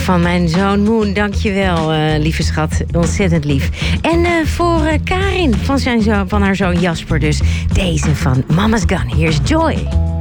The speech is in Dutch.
van mijn zoon Moon. Dankjewel, lieve schat. Ontzettend lief. En voor Karin van haar zoon Jasper dus. Deze van Mama's Gun. Here's Joy.